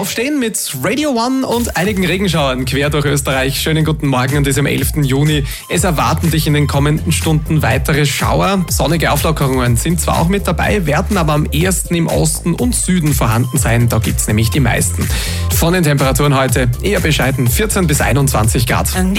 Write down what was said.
Aufstehen mit Radio One und einigen Regenschauern quer durch Österreich. Schönen guten Morgen an diesem 11. Juni. Es erwarten dich in den kommenden Stunden weitere Schauer. Sonnige Auflockerungen sind zwar auch mit dabei, werden aber am ehesten im Osten und Süden vorhanden sein. Da gibt's nämlich die meisten. Von den Temperaturen heute eher bescheiden, 14 bis 21 Grad.